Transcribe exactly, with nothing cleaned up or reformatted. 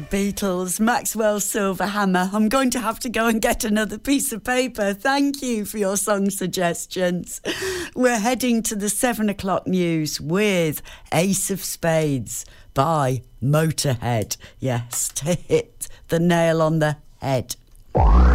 Beatles, Maxwell Silverhammer. I'm going to have to go and get another piece of paper. Thank you for your song suggestions. We're heading to the seven o'clock news with Ace of Spades by Motorhead. Yes, to hit the nail on the head.